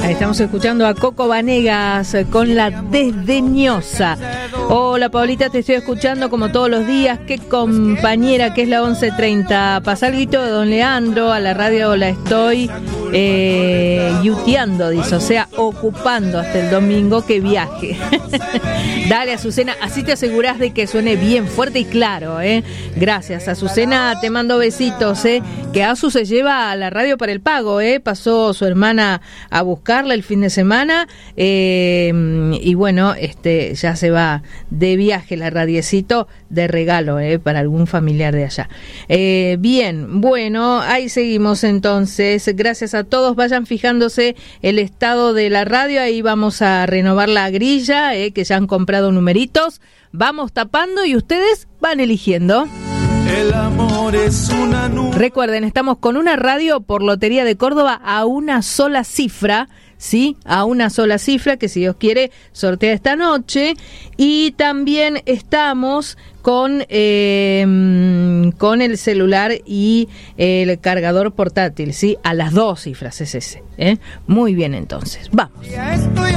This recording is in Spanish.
Estamos escuchando a Coco Vanegas con La Desdeñosa. Hola Paulita, te estoy escuchando como todos los días. Qué compañera que es la 11:30. Pasa el grito de don Leandro, a la radio la estoy yuteando, dice, o sea, ocupando hasta el domingo que viaje. Dale, Azucena, así te asegurás de que suene bien fuerte y claro, Gracias, Azucena, te mando besitos, Que Azu se lleva a la radio para el pago, Pasó su hermana a buscarla el fin de semana, y bueno, ya se va de viaje la radiecito de regalo, para algún familiar de allá. Bien, bueno, ahí seguimos entonces. Gracias a todos, vayan fijándose el estado de la radio, ahí vamos a renovar la grilla, que ya han comprado numeritos, vamos tapando y ustedes van eligiendo. El amor es una nube. Recuerden, estamos con una radio por Lotería de Córdoba a una sola cifra, ¿sí? A una sola cifra que, si Dios quiere, sortea esta noche. Y también estamos con el celular y el cargador portátil, ¿sí? A las 2 cifras es ese, Muy bien, entonces, vamos.